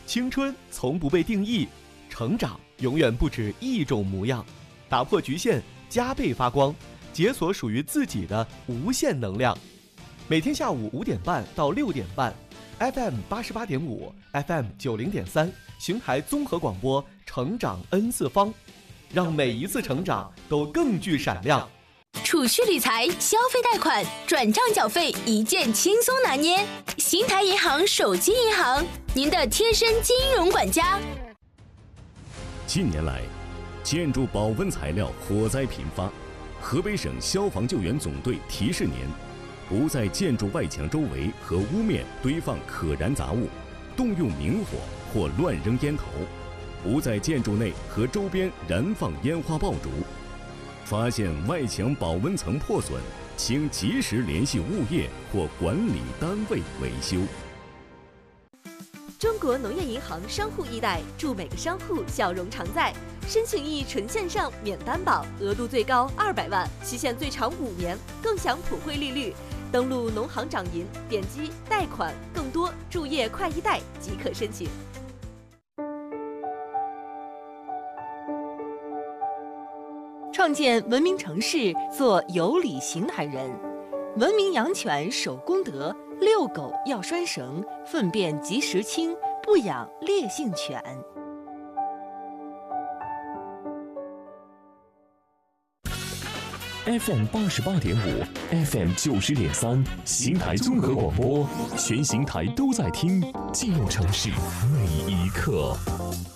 青春从不被定义，成长永远不止一种模样。打破局限，加倍发光，解锁属于自己的无限能量。每天下午5点半到6点半 ，FM 88.5 ，FM 90.3，邢台综合广播，成长 N 次方，让每一次成长都更具闪亮。 储蓄理财、消费贷款、转账缴费一键轻松拿捏。邢台银行手机银行，您的贴身金融管家。 近年来，建筑保温材料火灾频发，河北省消防救援总队提示您：不在建筑外墙周围和屋面堆放可燃杂物，动用明火或乱扔烟头；不在建筑内和周边燃放烟花爆竹。发现外墙保温层破损，请及时联系物业或管理单位维修。 中国农业银行商户易贷，祝每个商户笑容常在。申请易纯线上免担保，额度最高200万，期限最长5年，更享普惠利率。登录农行掌银，点击贷款，更多助业快易贷即可申请。创建文明城市，做有礼邢台人。文明养犬守公德，遛狗要拴绳，粪便及时清，不养烈性犬。 FM 88.5 ，FM 90.3，邢台综合广播，全邢台都在听，记录城市每一刻。